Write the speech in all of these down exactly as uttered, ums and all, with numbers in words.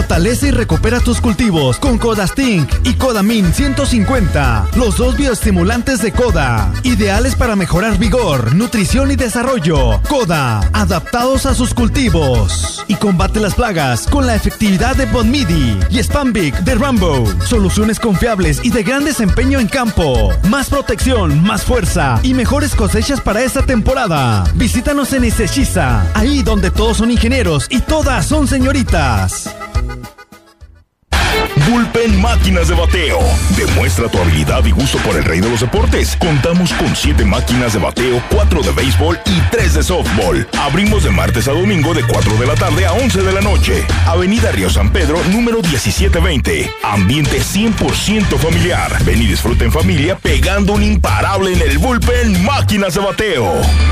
Fortalece y recupera tus cultivos con Codastink y Codamin ciento cincuenta, los dos bioestimulantes de Coda, ideales para mejorar vigor, nutrición y desarrollo. Coda, adaptados a sus cultivos. Y combate las plagas con la efectividad de Bonmidi y Spambic de Rambo. Soluciones confiables y de gran desempeño en campo. Más protección, más fuerza y mejores cosechas para esta temporada. Visítanos en Izeshiza, ahí donde todos son ingenieros y todas son señoritas. Bullpen Máquinas de Bateo. Demuestra tu habilidad y gusto por el rey de los deportes. Contamos con siete máquinas de bateo, cuatro de béisbol y tres de softball. Abrimos de martes a domingo de cuatro de la tarde a once de la noche. Avenida Río San Pedro, número diecisiete veinte. Ambiente cien por ciento familiar. Ven y disfruta en familia pegando un imparable en el Bullpen Máquinas de Bateo.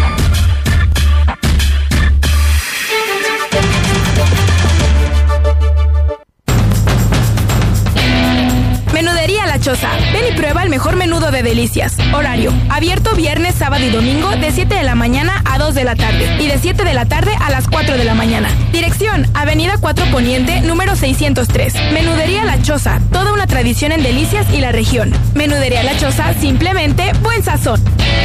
Menudería La Choza. Ven y prueba el mejor menudo de delicias. Horario: abierto viernes, sábado y domingo de siete de la mañana a dos de la tarde y de siete de la tarde a las cuatro de la mañana. Dirección: Avenida cuatro Poniente, número seiscientos tres. Menudería La Choza. Toda una tradición en delicias y la región. Menudería La Choza, simplemente buen sazón.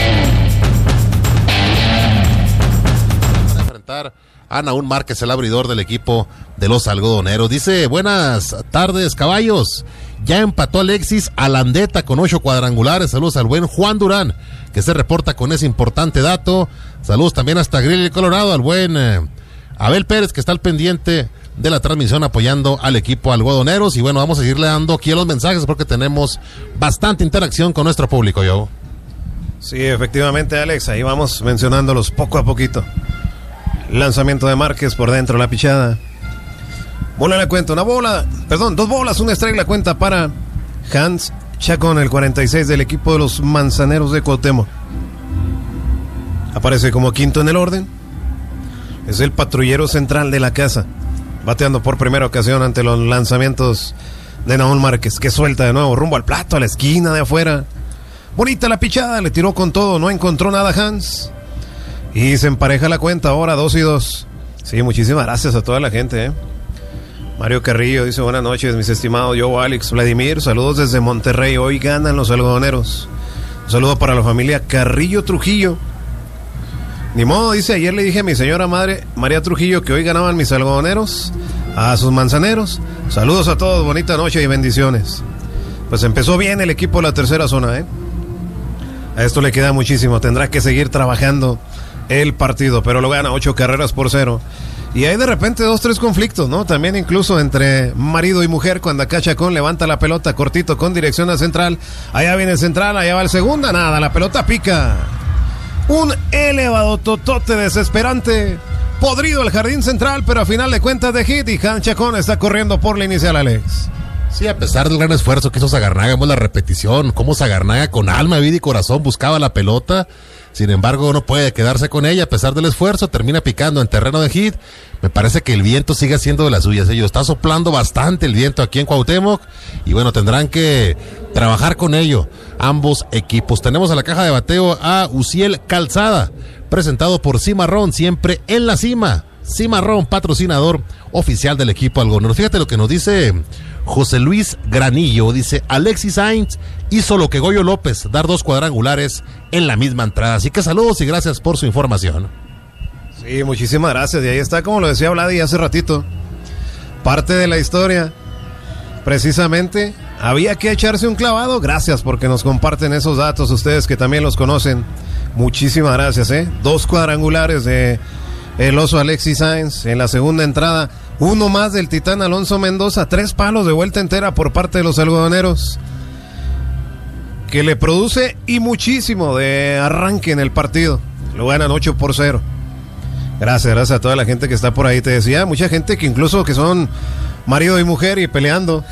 Para enfrentar a Naún Márquez, el abridor del equipo de los algodoneros. Dice: buenas tardes, caballos. Ya empató Alexis Alandeta con ocho cuadrangulares. Saludos al buen Juan Durán, que se reporta con ese importante dato. Saludos también hasta Greeley, Colorado, al buen eh, Abel Pérez, que está al pendiente de la transmisión apoyando al equipo algodoneros. Y bueno, vamos a seguirle dando aquí a los mensajes porque tenemos bastante interacción con nuestro público, yo. Sí, efectivamente, Alex, ahí vamos mencionándolos poco a poquito. Lanzamiento de Márquez por dentro, la pichada. Bola en la cuenta, una bola, perdón, dos bolas, un strike la cuenta para Hans Chacón, el cuarenta y seis del equipo de los Manzaneros de Cuauhtémoc. Aparece como quinto en el orden. Es el patrullero central de la casa, bateando por primera ocasión ante los lanzamientos de Naún Márquez, que suelta de nuevo rumbo al plato, a la esquina de afuera. Bonita la pichada, le tiró con todo, no encontró nada Hans. Y se empareja la cuenta ahora, dos y dos. Sí, muchísimas gracias a toda la gente, ¿eh? Mario Carrillo dice: buenas noches, mis estimados. Yo, Alex, Vladimir, saludos desde Monterrey. Hoy ganan los algodoneros. Un saludo para la familia Carrillo Trujillo. Ni modo, dice: ayer le dije a mi señora madre, María Trujillo, que hoy ganaban mis algodoneros a sus manzaneros. Saludos a todos, bonita noche y bendiciones. Pues empezó bien el equipo de la tercera zona, ¿eh? A esto le queda muchísimo. Tendrá que seguir trabajando el partido, pero lo gana ocho carreras por cero. Y hay de repente dos, tres conflictos, ¿no? También incluso entre marido y mujer, cuando acá Chacón levanta la pelota cortito con dirección a central. Allá viene el central, allá va el segunda, nada, la pelota pica. Un elevado totote desesperante, podrido el jardín central, pero a final de cuentas de hit, y Hans Chacón está corriendo por la inicial, Alex. Sí, a pesar del gran esfuerzo que hizo Sagarnaga, vemos la repetición, cómo Sagarnaga con alma, vida y corazón buscaba la pelota. Sin embargo, no puede quedarse con ella a pesar del esfuerzo, termina picando en terreno de hit. Me parece que el viento sigue haciendo de las suyas. Ellos está soplando bastante el viento aquí en Cuauhtémoc y bueno, tendrán que trabajar con ello ambos equipos. Tenemos a la caja de bateo a Uciel Calzada, presentado por Cimarrón, siempre en la cima. Cimarrón, patrocinador oficial del equipo algodonero. Fíjate lo que nos dice José Luis Granillo, dice: Alexis Sainz hizo lo que Goyo López, dar dos cuadrangulares en la misma entrada. Así que saludos y gracias por su información. Sí, muchísimas gracias. Y ahí está, como lo decía Vladi hace ratito, parte de la historia. Precisamente, había que echarse un clavado. Gracias porque nos comparten esos datos, ustedes que también los conocen. Muchísimas gracias, ¿eh? Dos cuadrangulares de el oso Alexis Sainz en la segunda entrada. Uno más del titán Alonso Mendoza. Tres palos de vuelta entera por parte de los algodoneros, que le produce y muchísimo de arranque en el partido. Lo ganan ocho por cero. Gracias, gracias a toda la gente que está por ahí. Te decía, mucha gente que incluso que son marido y mujer y peleando.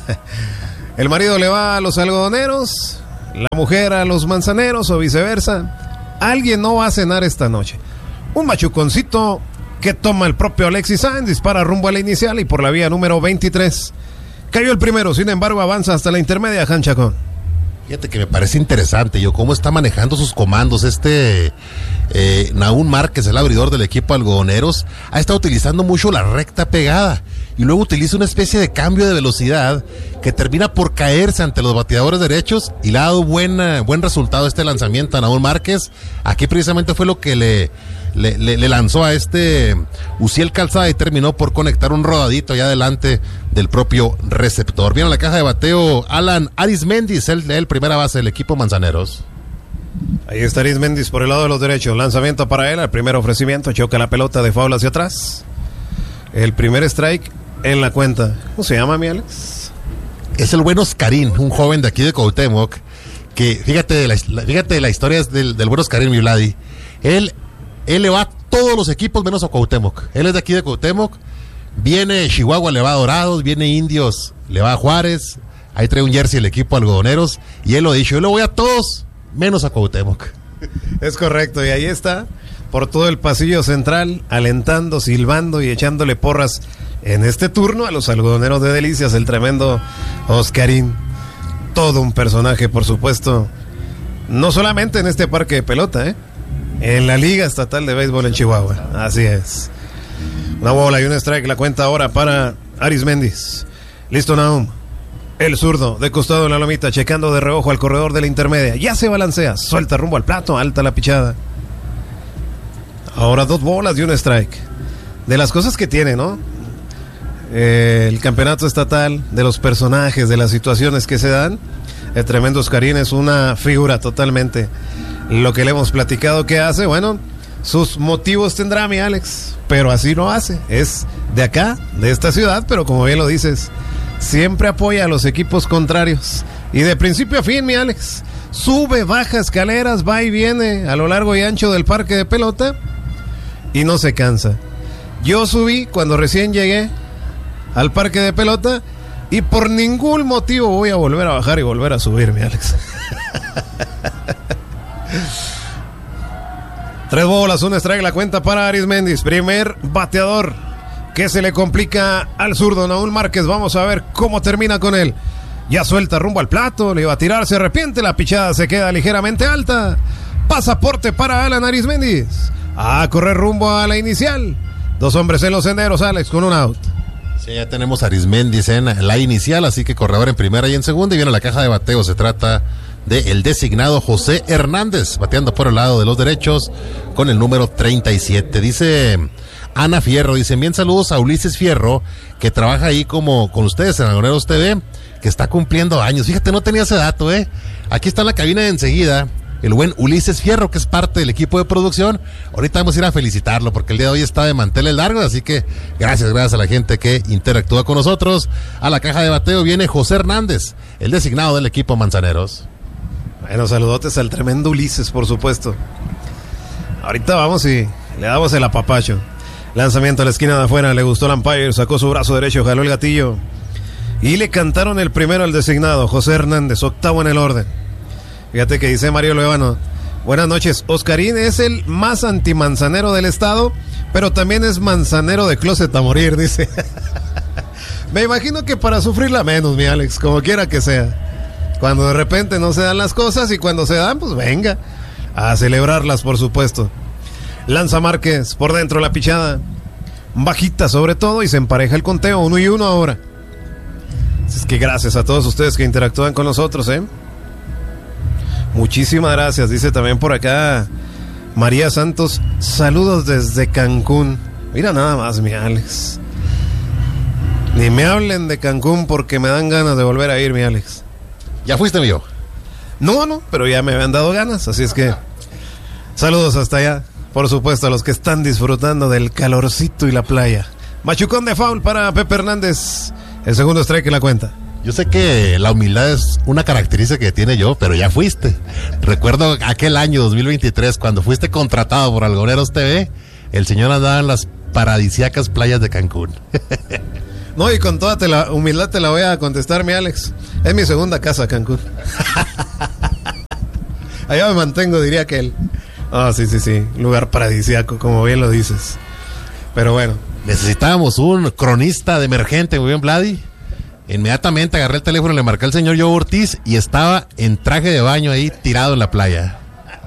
El marido le va a los algodoneros, la mujer a los manzaneros o viceversa. Alguien no va a cenar esta noche. Un machuconcito que toma el propio Alexis Sainz, dispara rumbo a la inicial y por la vía número veintitrés. Cayó el primero, sin embargo avanza hasta la intermedia Hans Chacón. Fíjate que me parece interesante, yo, cómo está manejando sus comandos este eh, Nahum Márquez, el abridor del equipo Algodoneros. Ha estado utilizando mucho la recta pegada y luego utiliza una especie de cambio de velocidad que termina por caerse ante los bateadores derechos y le ha dado buena, buen resultado este lanzamiento a Nahum Márquez. Aquí precisamente fue lo que le, le, le, le lanzó a este Uziel Calzada y terminó por conectar un rodadito allá adelante del propio receptor. Viene a la caja de bateo Alan Arismendi, el, el primera base del equipo Manzaneros. Ahí está Arismendi por el lado de los derechos. Lanzamiento para él, el primer ofrecimiento, choca la pelota de foul hacia atrás. El primer strike en la cuenta. ¿Cómo se llama, mi Alex? Es el buen Oscarín, un joven de aquí de Cuauhtémoc, que fíjate de la, fíjate de la historia del, del buen Oscarín, mi Vladi. Él, él le va a todos los equipos menos a Cuauhtémoc. Él es de aquí de Cuauhtémoc. Viene Chihuahua, le va a Dorados, viene Indios, le va a Juárez. Ahí trae un jersey el equipo Algodoneros. Y él lo ha dicho, yo le voy a todos menos a Cuauhtémoc. Es correcto, y ahí está, por todo el pasillo central, alentando, silbando y echándole porras en este turno a los Algodoneros de Delicias, el tremendo Oscarín. Todo un personaje, por supuesto, no solamente en este parque de pelota, ¿eh? En la Liga Estatal de Béisbol en Chihuahua. Así es. Una bola y un strike, la cuenta ahora para Arismendi. Listo, Nahum. El zurdo, de costado en la lomita, checando de reojo al corredor de la intermedia. Ya se balancea, suelta rumbo al plato, alta la pichada. Ahora dos bolas y un strike. De las cosas que tiene, ¿no? Eh, el campeonato estatal, de los personajes, de las situaciones que se dan. El tremendo Oscarín es una figura totalmente. Lo que le hemos platicado que hace, bueno, sus motivos tendrá, mi Alex, pero así no hace. Es de acá, de esta ciudad, pero como bien lo dices, siempre apoya a los equipos contrarios. Y de principio a fin, mi Alex, sube, baja escaleras, va y viene a lo largo y ancho del parque de pelota y no se cansa. Yo subí cuando recién llegué al parque de pelota y por ningún motivo voy a volver a bajar y volver a subir, mi Alex. Tres bolas, un strike, la cuenta para Arismendi, primer bateador que se le complica al zurdo Nahum Márquez. Vamos a ver cómo termina con él. Ya suelta rumbo al plato, le iba a tirar, se arrepiente, la pichada se queda ligeramente alta. Pasaporte para Alan Arismendi. A correr rumbo a la inicial. Dos hombres en los senderos, Alex, con un out. Sí, ya tenemos a Arismendi en la inicial, así que corredor en primera y en segunda. Y viene a la caja de bateo, se trata de el designado José Hernández, bateando por el lado de los derechos con el número treinta y siete. Dice Ana Fierro, dice, bien saludos a Ulises Fierro, que trabaja ahí como con ustedes en Algodoneros T V, que está cumpliendo años. Fíjate, no tenía ese dato, ¿eh? Aquí está en la cabina de enseguida el buen Ulises Fierro, que es parte del equipo de producción. Ahorita vamos a ir a felicitarlo, porque el día de hoy está de manteles largos, así que gracias, gracias a la gente que interactúa con nosotros. A la caja de bateo viene José Hernández, el designado del equipo Manzaneros. Bueno, saludotes al tremendo Ulises, por supuesto. Ahorita vamos y le damos el apapacho. Lanzamiento a la esquina de afuera, le gustó el umpire, sacó su brazo derecho, jaló el gatillo y le cantaron el primero al designado, José Hernández, octavo en el orden. Fíjate que dice Mario Loevano, buenas noches, Oscarín es el más antimanzanero del estado, pero también es manzanero de closet a morir, dice. Me imagino que para sufrirla menos, mi Alex, como quiera que sea. Cuando de repente no se dan las cosas y cuando se dan, pues venga, a celebrarlas, por supuesto. Lanza Márquez, por dentro la pichada, bajita sobre todo, y se empareja el conteo, uno y uno ahora. Es que gracias a todos ustedes que interactúan con nosotros, ¿eh? Muchísimas gracias, dice también por acá María Santos, saludos desde Cancún. Mira nada más, mi Alex. Ni me hablen de Cancún porque me dan ganas de volver a ir, mi Alex. ¿Ya fuiste, mío? No, no, pero ya me habían dado ganas, así es que saludos hasta allá. Por supuesto, a los que están disfrutando del calorcito y la playa. Machucón de foul para Pepe Hernández. El segundo strike en la cuenta. Yo sé que la humildad es una característica que tiene yo, pero ya fuiste. Recuerdo aquel año dos mil veintitrés, cuando fuiste contratado por Algodoneros T V, el señor andaba en las paradisíacas playas de Cancún. No, y con toda te la humildad te la voy a contestar, mi Alex. Es mi segunda casa, Cancún. Allá me mantengo, diría que él. Ah, sí, sí, sí. Lugar paradisíaco, como bien lo dices. Pero bueno. Necesitábamos un cronista de emergente, muy bien, Vladi. Inmediatamente agarré el teléfono, le marqué al señor Joe Ortiz y estaba en traje de baño ahí tirado en la playa.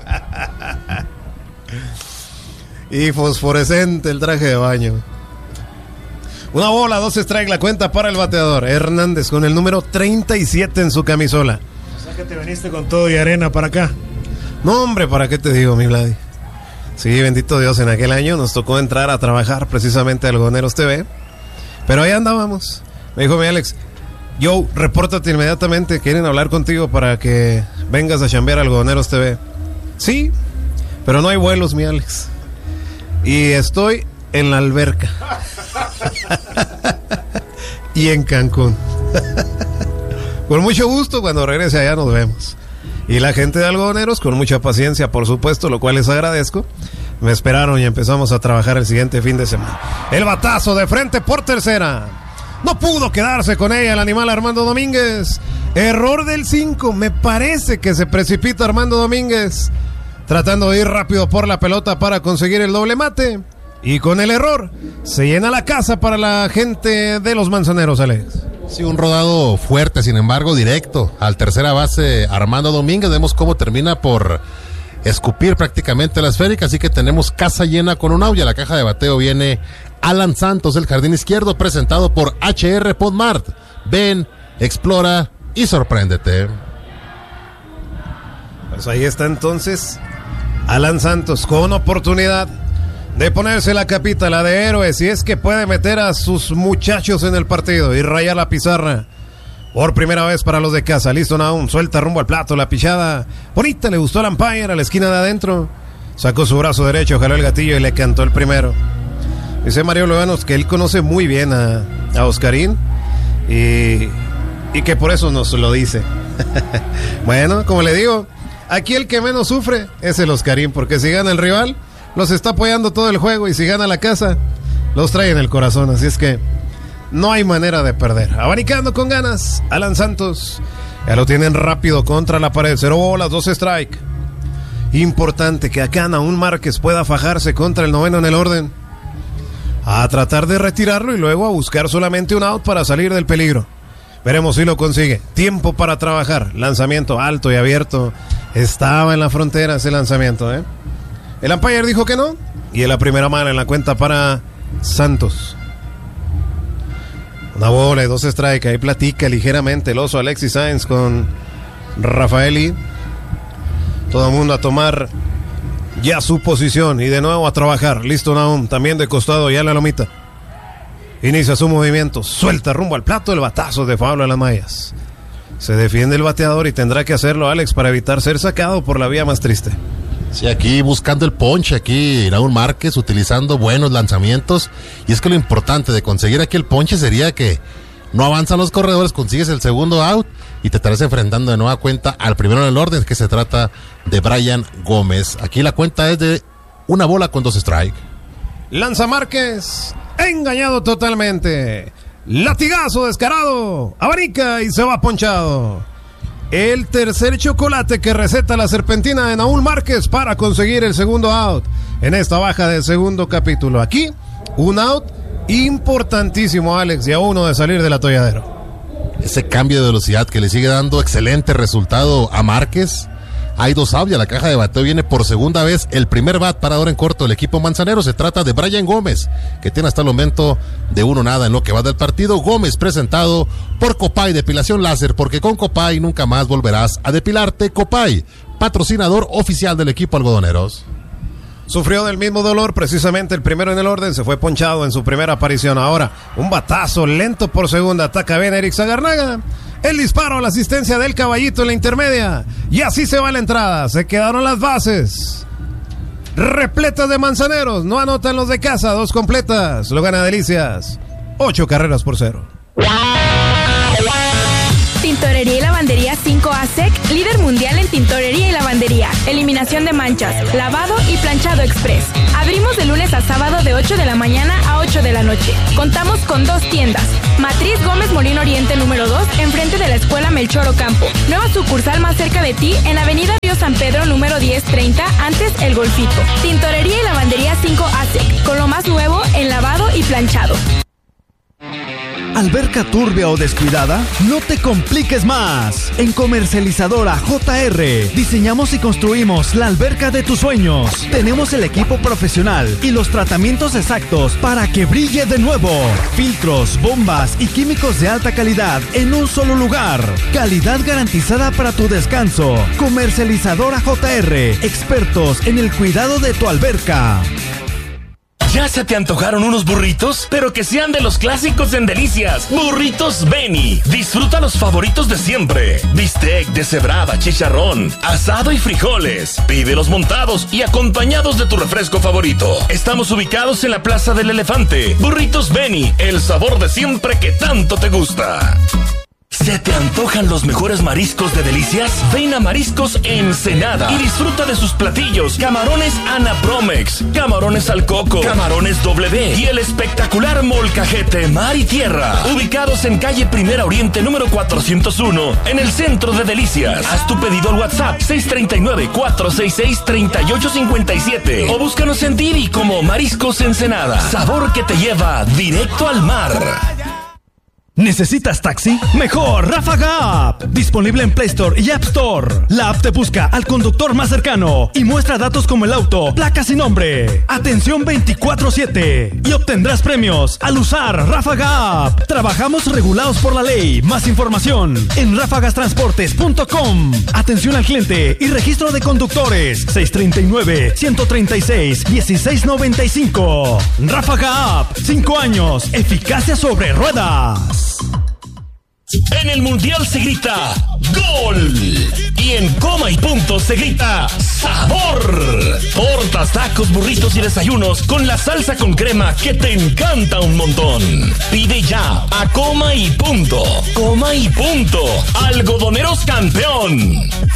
Y fosforescente el traje de baño. Una bola, dos strike, la cuenta para el bateador Hernández con el número treinta y siete en su camisola. O sea que te viniste con todo y arena para acá. No, hombre, ¿para qué te digo, mi Vladi? Sí, bendito Dios, en aquel año nos tocó entrar a trabajar precisamente a Algodoneros T V. Pero ahí andábamos. Me dijo mi Alex, Joe, repórtate inmediatamente, quieren hablar contigo para que vengas a chambear a Algodoneros T V. Sí, pero no hay vuelos, mi Alex. Y estoy en la alberca. Y en Cancún. Con mucho gusto, cuando regrese allá nos vemos. Y la gente de Algodoneros, con mucha paciencia, por supuesto, lo cual les agradezco, me esperaron y empezamos a trabajar el siguiente fin de semana. El batazo de frente por tercera. No pudo quedarse con ella el animal Armando Domínguez. Error del cinco. Me parece que se precipita Armando Domínguez, tratando de ir rápido por la pelota para conseguir el doble mate. Y con el error se llena la casa para la gente de los Manzaneros, Alex. Sí, un rodado fuerte, sin embargo, directo al tercera base Armando Domínguez. Vemos cómo termina por escupir prácticamente la esférica, así que tenemos casa llena con un out. Y a la caja de bateo viene Alan Santos, el jardín izquierdo, presentado por H R Podmart. Ven, explora y sorpréndete. Pues ahí está entonces Alan Santos con oportunidad de ponerse la capita, la de héroe, si es que puede meter a sus muchachos en el partido y rayar la pizarra. Por primera vez para los de casa, listo Nahum, suelta rumbo al plato, la pichada bonita, le gustó al umpire a la esquina de adentro, sacó su brazo derecho, jaló el gatillo y le cantó el primero. Dice Mario Luganos que él conoce muy bien a, a Oscarín y, y que por eso nos lo dice. Bueno, como le digo, aquí el que menos sufre es el Oscarín, porque si gana el rival, los está apoyando todo el juego, y si gana la casa, los trae en el corazón, así es que no hay manera de perder. Abanicando con ganas, Alan Santos, ya lo tienen rápido contra la pared, cero bolas, dos strike. Importante que acá Nahum Márquez pueda fajarse contra el noveno en el orden, a tratar de retirarlo y luego a buscar solamente un out para salir del peligro. Veremos si lo consigue. Tiempo para trabajar, lanzamiento alto y abierto, estaba en la frontera ese lanzamiento, ¿eh? El umpire dijo que no, y en la primera mano en la cuenta para Santos. Una bola y dos strikes. Ahí platica ligeramente el oso Alexis Sáenz con Rafaeli. Todo el mundo a tomar ya su posición y de nuevo a trabajar. Listo Nahum, también de costado ya la lomita. Inicia su movimiento, suelta rumbo al plato el batazo de Pablo a las mallas. Se defiende el bateador y tendrá que hacerlo Alex para evitar ser sacado por la vía más triste. Sí, aquí buscando el ponche, aquí Nahum Márquez utilizando buenos lanzamientos, y es que lo importante de conseguir aquí el ponche sería que no avanzan los corredores, consigues el segundo out y te estarás enfrentando de nueva cuenta al primero en el orden, que se trata de Brian Gómez. Aquí la cuenta es de una bola con dos strike. Lanza Márquez, engañado totalmente, latigazo descarado, abanica y se va ponchado. El tercer chocolate que receta la serpentina de Nahum Márquez para conseguir el segundo out en esta baja del segundo capítulo. Aquí, un out importantísimo, Alex, y a uno de salir del atolladero. Ese cambio de velocidad que le sigue dando excelente resultado a Márquez. Hay dos outs y a la caja de bateo viene por segunda vez el primer bat parador en corto del equipo manzanero. Se trata de Brian Gómez, que tiene hasta el momento de uno nada en lo que va del partido. Gómez presentado por Copay Depilación Láser, porque con Copay nunca más volverás a depilarte. Copay, patrocinador oficial del equipo Algodoneros. Sufrió del mismo dolor, precisamente el primero en el orden, se fue ponchado en su primera aparición. Ahora, un batazo lento por segunda, ataca bien Eric Zagarnaga. El disparo a la asistencia del caballito en la intermedia. Y así se va la entrada, se quedaron las bases repletas de manzaneros. No anotan los de casa, dos completas. Lo gana Delicias, ocho carreras por cero. Tintorería y Lavandería cinco A S E C, líder mundial en tintorería y lavandería, eliminación de manchas, lavado y planchado express. Abrimos de lunes a sábado de ocho de la mañana a ocho de la noche. Contamos con dos tiendas. Matriz Gómez Molino Oriente número dos, enfrente de la Escuela Melchor Ocampo. Nueva sucursal más cerca de ti en Avenida Río San Pedro número diez treinta, antes El Golfito. Tintorería y Lavandería cinco A S E C, con lo más nuevo en lavado y planchado. ¿Alberca turbia o descuidada? No te compliques más. En Comercializadora J R diseñamos y construimos la alberca de tus sueños. Tenemos el equipo profesional y los tratamientos exactos para que brille de nuevo. Filtros, bombas y químicos de alta calidad en un solo lugar. Calidad garantizada para tu descanso. Comercializadora J R, expertos en el cuidado de tu alberca. ¿Ya se te antojaron unos burritos? Pero que sean de los clásicos en Delicias. Burritos Beni. Disfruta los favoritos de siempre. Bistec, deshebrada, chicharrón, asado y frijoles. Pídelos montados y acompañados de tu refresco favorito. Estamos ubicados en la Plaza del Elefante. Burritos Beni, el sabor de siempre que tanto te gusta. ¿Se te antojan los mejores mariscos de Delicias? Ven a Mariscos Ensenada y disfruta de sus platillos. Camarones Ana Promex, camarones al coco, camarones W y el espectacular molcajete mar y tierra. Ubicados en calle Primera Oriente número cuatrocientos uno, en el centro de Delicias. Haz tu pedido al WhatsApp seis tres nueve, cuatro seis seis, tres ocho cinco siete o búscanos en Didi como Mariscos Ensenada. Sabor que te lleva directo al mar. ¿Necesitas taxi? Mejor Ráfaga App. Disponible en Play Store y App Store. La app te busca al conductor más cercano y muestra datos como el auto, placas y nombre. Atención veinticuatro siete. Y obtendrás premios al usar Ráfaga App. Trabajamos regulados por la ley. Más información en ráfagas transportes punto com. Atención al cliente y registro de conductores. seis tres nueve, uno tres seis, uno seis nueve cinco. Ráfaga App. Cinco años. Eficacia sobre ruedas. En el Mundial se grita ¡Gol! Y en Coma y Punto se grita ¡Sabor! Tortas, tacos, burritos y desayunos con la salsa con crema que te encanta un montón. Pide ya a Coma y Punto. Coma y Punto. Algodoneros campeón.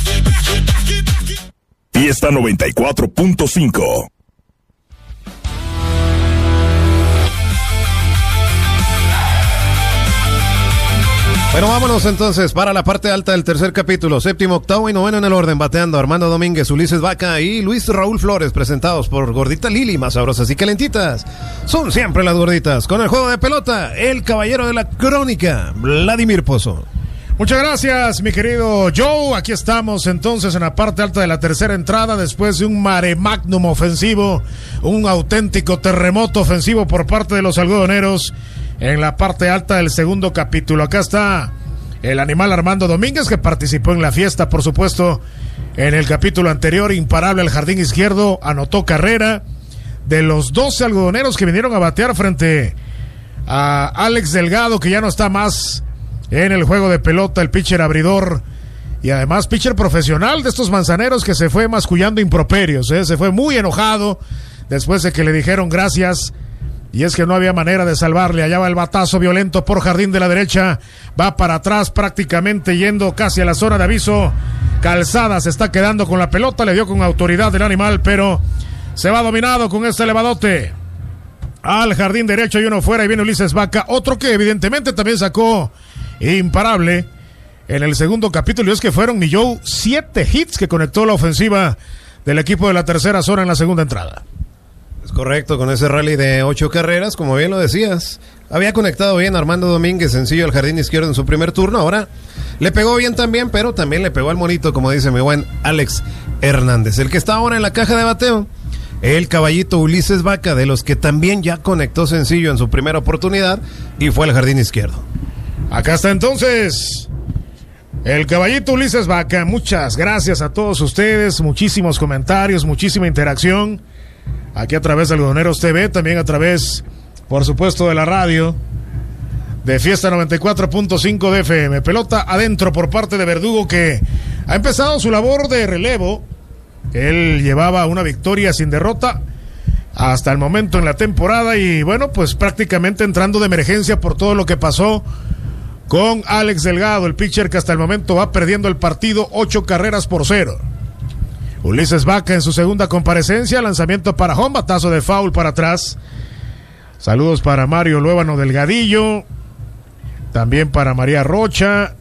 Fiesta noventa y cuatro punto cinco. Bueno, vámonos entonces para la parte alta del tercer capítulo, séptimo, octavo y noveno en el orden, bateando Armando Domínguez, Ulises Vaca y Luis Raúl Flores, presentados por Gordita Lili, más sabrosas y calentitas. Son siempre las gorditas. Con el juego de pelota, el caballero de la crónica, Vladimir Pozo. Muchas gracias, mi querido Joe. Aquí estamos entonces en la parte alta de la tercera entrada, después de un mare magnum ofensivo, un auténtico terremoto ofensivo por parte de los algodoneros. En la parte alta del segundo capítulo, acá está el animal Armando Domínguez, que participó en la fiesta, por supuesto, en el capítulo anterior, imparable al jardín izquierdo, anotó carrera. De los doce algodoneros que vinieron a batear frente a Alex Delgado, que ya no está más en el juego de pelota, el pitcher abridor, y además pitcher profesional de estos manzaneros, que se fue mascullando improperios, ¿eh? Se fue muy enojado después de que le dijeron gracias. Y es que no había manera de salvarle. Allá va el batazo violento por jardín de la derecha. Va para atrás prácticamente yendo casi a la zona de aviso. Calzada se está quedando con la pelota. Le dio con autoridad el animal, pero se va dominado con este elevadote al jardín derecho y uno fuera. Y viene Ulises Vaca. Otro que evidentemente también sacó imparable en el segundo capítulo. Y es que fueron, mi Joe, siete hits que conectó la ofensiva del equipo de la tercera zona en la segunda entrada. Es correcto, con ese rally de ocho carreras, como bien lo decías. Había conectado bien Armando Domínguez, sencillo al jardín izquierdo en su primer turno. Ahora le pegó bien también, pero también le pegó al monito, como dice mi buen Alex Hernández. El que está ahora en la caja de bateo, el caballito Ulises Vaca, de los que también ya conectó sencillo en su primera oportunidad y fue al jardín izquierdo. Acá está entonces el caballito Ulises Vaca. Muchas gracias a todos ustedes, muchísimos comentarios, muchísima interacción. Aquí a través de Algodoneros T V, también a través, por supuesto, de la radio de Fiesta noventa y cuatro punto cinco de F M. Pelota adentro por parte de Verdugo, que ha empezado su labor de relevo. Él llevaba una victoria sin derrota hasta el momento en la temporada y bueno, pues prácticamente entrando de emergencia por todo lo que pasó con Alex Delgado, el pitcher que hasta el momento va perdiendo el partido ocho carreras por cero. Ulises Vaca en su segunda comparecencia, lanzamiento para home, batazo de foul para atrás. Saludos para Mario Luébano Delgadillo, también para María Rocha,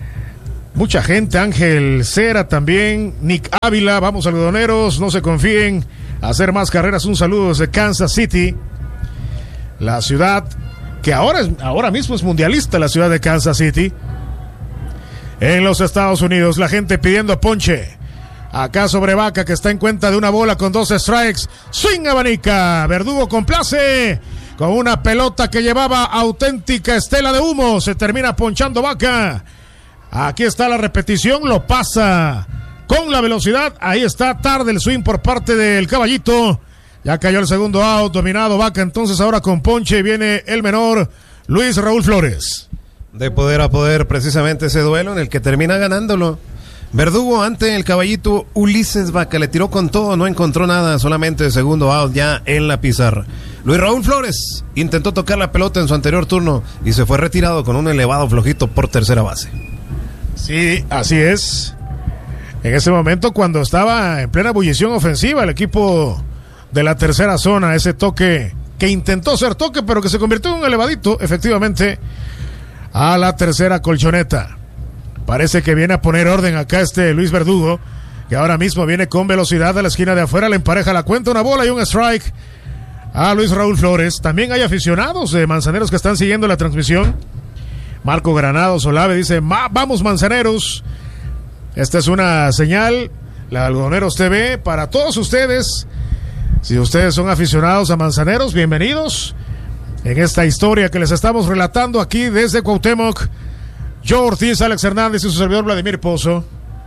mucha gente, Ángel Cera también, Nick Ávila. Vamos, algodoneros, no se confíen, a hacer más carreras. Un saludo desde Kansas City, la ciudad que ahora, es, ahora mismo es mundialista la ciudad de Kansas City. En los Estados Unidos, la gente pidiendo ponche. Acá sobre Vaca, que está en cuenta de una bola con dos strikes. Swing abanica. Verdugo complace con una pelota que llevaba auténtica estela de humo. Se termina ponchando Vaca. Aquí está la repetición. Lo pasa con la velocidad. Ahí está, tarde el swing por parte del Caballito. Ya cayó el segundo out. Dominado Vaca. Entonces ahora con ponche viene el menor Luis Raúl Flores. De poder a poder, precisamente ese duelo en el que termina ganándolo Verdugo ante el Caballito. Ulises Vaca le tiró con todo, no encontró nada, solamente el segundo out ya en la pizarra. Luis Raúl Flores intentó tocar la pelota en su anterior turno y se fue retirado con un elevado flojito por tercera base. Sí, así es. En ese momento, cuando estaba en plena ebullición ofensiva el equipo de la tercera zona, ese toque que intentó ser toque pero que se convirtió en un elevadito efectivamente a la tercera colchoneta. Parece que viene a poner orden acá este Luis Verdugo, que ahora mismo viene con velocidad a la esquina de afuera, le empareja la cuenta, una bola y un strike a Luis Raúl Flores. También hay aficionados de Manzaneros que están siguiendo la transmisión. Marco Granados Olave dice, vamos Manzaneros. Esta es una señal, la Algodoneros T V, para todos ustedes. Si ustedes son aficionados a Manzaneros, bienvenidos en esta historia que les estamos relatando aquí desde Cuauhtémoc. Joe Ortiz, Alex Hernández y su servidor Vladimir Pozo.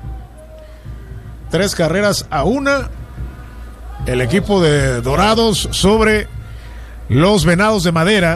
Tres carreras a una. El equipo de Dorados sobre los Venados de Madera.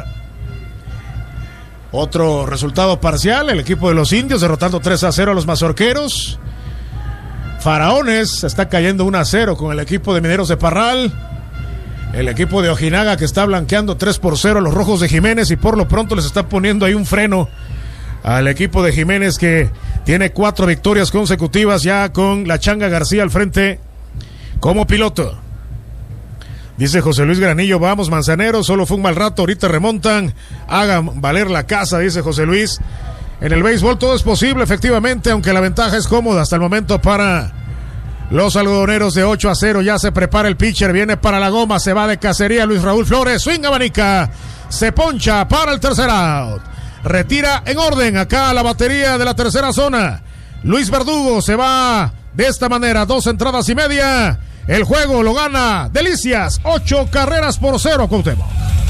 Otro resultado parcial, el equipo de los Indios derrotando tres a cero a los Mazorqueros. Faraones está cayendo uno a cero con el equipo de Mineros de Parral. El equipo de Ojinaga que está blanqueando tres por cero a los Rojos de Jiménez y por lo pronto les está poniendo ahí un freno al equipo de Jiménez, que tiene cuatro victorias consecutivas ya con la Changa García al frente como piloto. Dice José Luis Granillo, vamos Manzaneros, solo fue un mal rato, ahorita remontan, hagan valer la casa, dice José Luis. En el béisbol todo es posible, efectivamente, aunque la ventaja es cómoda hasta el momento para los algodoneros de ocho a cero. Ya se prepara el pitcher, viene para la goma, se va de cacería Luis Raúl Flores, swing abanica, se poncha para el tercer out. Retira en orden acá la batería de la tercera zona. Luis Verdugo se va de esta manera, dos entradas y media. El juego lo gana Delicias, ocho carreras por cero, Cuauhtémoc.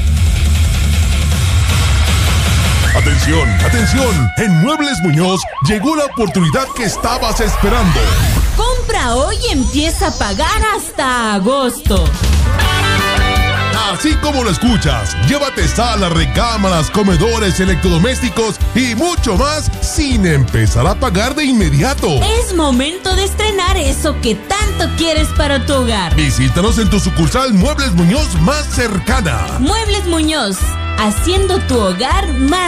Atención, atención, en Muebles Muñoz llegó la oportunidad que estabas esperando. Compra hoy y empieza a pagar hasta agosto. Así como lo escuchas, llévate salas, recámaras, comedores, electrodomésticos y mucho más sin empezar a pagar de inmediato. Es momento de estrenar eso que tanto quieres para tu hogar. Visítanos en tu sucursal Muebles Muñoz más cercana. Muebles Muñoz, haciendo tu hogar más